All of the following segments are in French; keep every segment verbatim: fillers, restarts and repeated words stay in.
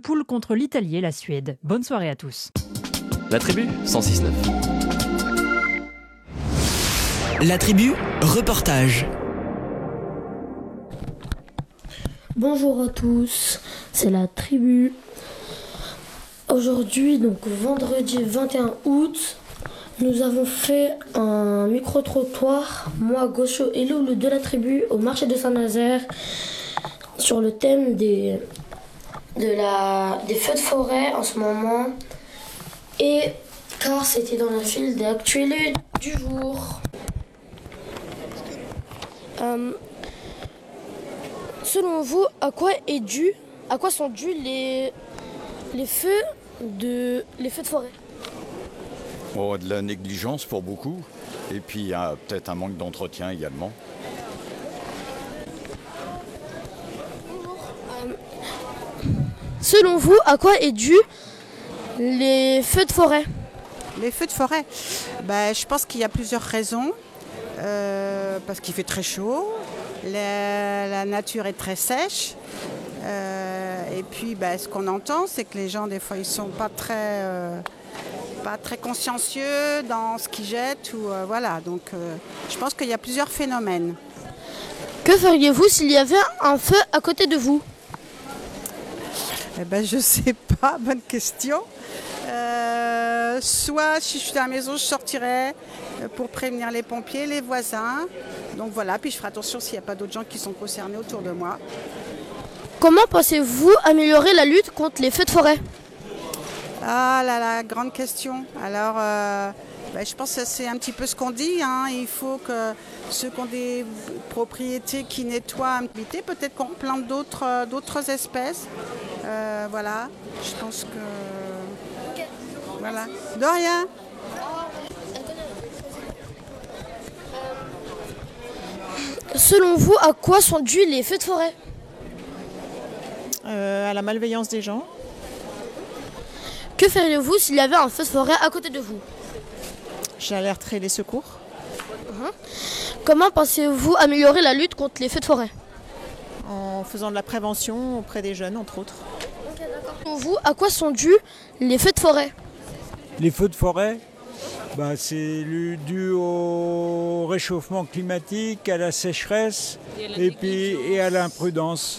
poule contre l'Italie et la Suède. Bonne soirée à tous. La Tribu, cent six neuf. La Tribu, reportage. Bonjour à tous, c'est la Tribu. Aujourd'hui, donc vendredi vingt et un août, nous avons fait un micro-trottoir, moi, Gaucho et Loulou de la Tribu, au marché de Saint-Nazaire, sur le thème des, de la, des feux de forêt en ce moment, et car c'était dans le fil d'actualité du jour. Euh, selon vous, à quoi est dû, à quoi sont dus les, les feux de, les feux de forêt? Oh, de la négligence pour beaucoup, et puis il y a peut-être un manque d'entretien également. Euh, selon vous, à quoi est dû les feux de forêt? Les feux de forêt, ben, je pense qu'il y a plusieurs raisons. Euh, parce qu'il fait très chaud, la, la nature est très sèche. Euh, et puis ben, ce qu'on entend, c'est que les gens, des fois, ils ne sont pas très, euh, pas très consciencieux dans ce qu'ils jettent. Ou, euh, voilà. Donc euh, je pense qu'il y a plusieurs phénomènes. Que feriez-vous s'il y avait un feu à côté de vous? Eh ben, je ne sais pas, bonne question. Euh, soit si je suis à la maison, je sortirais pour prévenir les pompiers, les voisins. Donc voilà, puis je ferai attention s'il n'y a pas d'autres gens qui sont concernés autour de moi. Comment pensez-vous améliorer la lutte contre les feux de forêt? Ah là là, grande question. Alors, euh, ben, je pense que c'est un petit peu ce qu'on dit. Hein. Il faut que ceux qui ont des propriétés qui nettoient, peut-être qu'on plante d'autres, d'autres espèces. Euh, voilà, je pense que... Voilà. De rien. Selon vous, à quoi sont dus les feux de forêt? euh, À la malveillance des gens. Que feriez-vous s'il y avait un feu de forêt à côté de vous? J'alerterai les secours. Uhum. Comment pensez-vous améliorer la lutte contre les feux de forêt? En faisant de la prévention auprès des jeunes, entre autres. Okay, selon vous, à quoi sont dus les feux de forêt? Les feux de forêt, bah, c'est dû au réchauffement climatique, à la sécheresse et, et, puis, et à l'imprudence.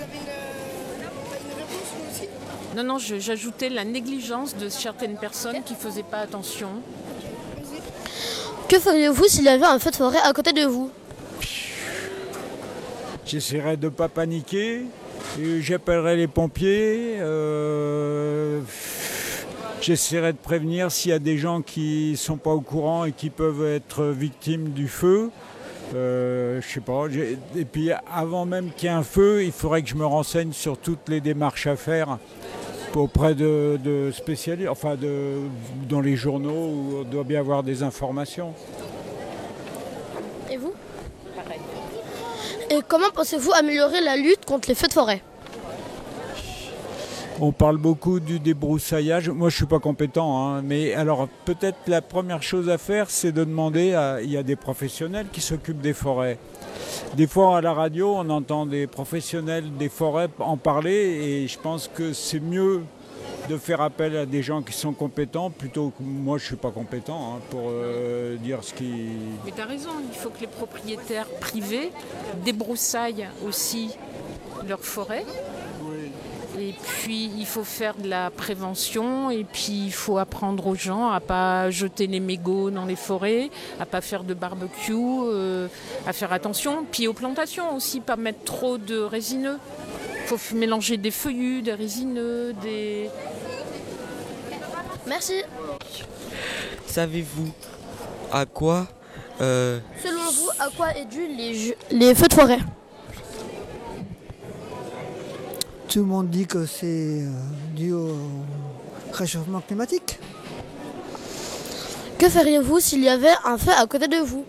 Non, non, je, j'ajoutais la négligence de certaines personnes qui ne faisaient pas attention. Que feriez-vous s'il y avait un feu de forêt à côté de vous? J'essaierais de ne pas paniquer, et j'appellerais les pompiers. Euh... J'essaierai de prévenir s'il y a des gens qui ne sont pas au courant et qui peuvent être victimes du feu. Euh, je sais pas. Et puis avant même qu'il y ait un feu, il faudrait que je me renseigne sur toutes les démarches à faire auprès de, de spécialistes, enfin de, dans les journaux où on doit bien avoir des informations. Et vous? Pareil. Et comment pensez-vous améliorer la lutte contre les feux de forêt? On parle beaucoup du débroussaillage. Moi, je ne suis pas compétent, hein, mais alors peut-être la première chose à faire, c'est de demander à... Il y a des professionnels qui s'occupent des forêts. Des fois, à la radio, on entend des professionnels des forêts en parler et je pense que c'est mieux de faire appel à des gens qui sont compétents plutôt que moi, je ne suis pas compétent hein, pour euh, dire ce qui... Mais tu as raison, il faut que les propriétaires privés débroussaillent aussi leurs forêts. Et puis il faut faire de la prévention et puis il faut apprendre aux gens à ne pas jeter les mégots dans les forêts, à ne pas faire de barbecue, euh, à faire attention. Puis aux plantations aussi, pas mettre trop de résineux. Il faut mélanger des feuillus, des résineux, des... Merci. Savez-vous à quoi euh... Selon vous, à quoi est dû les, les feux de forêt? Tout le monde dit que c'est dû au réchauffement climatique. Que feriez-vous s'il y avait un feu à côté de vous?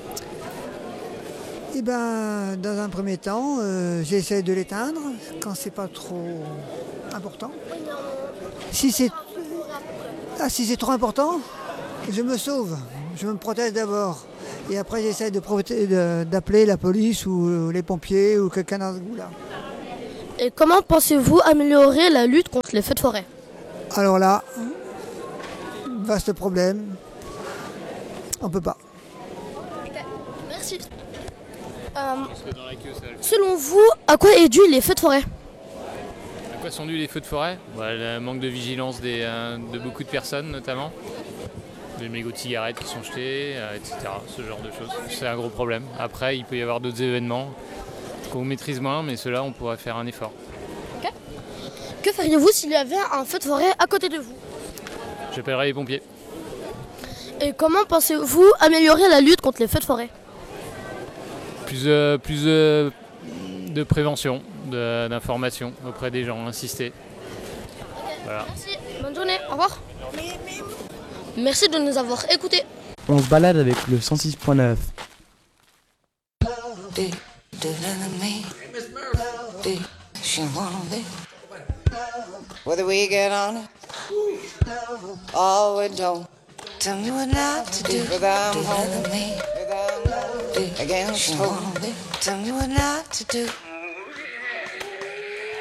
Eh bien, dans un premier temps, euh, j'essaie de l'éteindre quand c'est pas trop important. Si c'est ah, si c'est trop important, je me sauve, je me protège d'abord. Et après, j'essaie de proté- de, d'appeler la police ou les pompiers ou quelqu'un dans ce goût-là. Et comment pensez-vous améliorer la lutte contre les feux de forêt? Alors là, vaste problème. On peut pas. Merci. Euh, selon vous, à quoi est dû les feux de forêt? À quoi sont dus les feux de forêt? Bah, le manque de vigilance des, euh, de beaucoup de personnes notamment. Des mégots de cigarettes qui sont jetés, euh, et cetera. Ce genre de choses. C'est un gros problème. Après, il peut y avoir d'autres événements qu'on maîtrise moins, mais ceux-là, on pourrait faire un effort. Okay. Que feriez-vous s'il y avait un feu de forêt à côté de vous? J'appellerai les pompiers. Et comment pensez-vous améliorer la lutte contre les feux de forêt? Plus, euh, plus euh, de prévention, de, d'information auprès des gens, insister. Okay. Voilà. Merci, bonne journée, au revoir. Merci de nous avoir écoutés. On se balade avec le cent six point neuf. Whether we get on it or we don't. Tell me what not to do whether I'm home against home. Tell me what not to do.